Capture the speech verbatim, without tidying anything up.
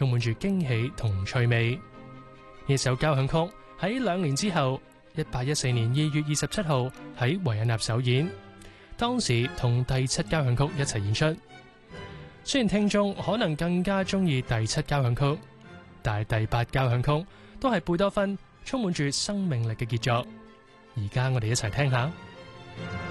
充滿住驚喜同趣味。呢首交響曲喺兩年之後，一八一四年二月二十七號喺維也納首演，當時同第七交響曲一齊演出。雖然聽眾可能更加中意第七交響曲，但係第八交響曲都係貝多芬充滿住生命力嘅傑作。而家我哋一齊聽下。